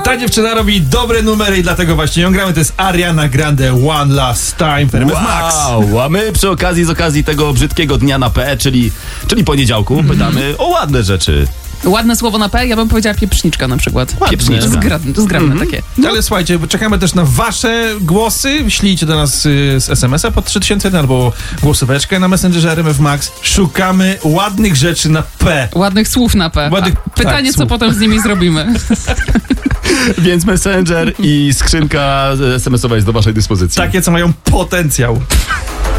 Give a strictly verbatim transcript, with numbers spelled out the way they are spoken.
Ta dziewczyna robi dobre numery i dlatego właśnie ją gramy. To jest Ariana Grande, One Last Time w R M F Max. Wow, a my przy okazji, z okazji tego brzydkiego dnia na P, czyli, czyli poniedziałku, mm. pytamy o ładne rzeczy. Ładne słowo na P, ja bym powiedziała pieprzniczka na przykład. Pieprzniczka. Zgrabne, zgrabne Mhm. takie. No. Ale słuchajcie, bo czekamy też na wasze głosy. Ślijcie do nas y, z es em es a pod trzy tysiące jeden albo głosóweczkę na Messengerze R M F Max. Szukamy ładnych rzeczy na P. Ładnych słów na P. Ładnych- A pytanie, tak, co słów. potem z nimi zrobimy. Więc Messenger i skrzynka es em es owa jest do waszej dyspozycji. Takie, co mają potencjał.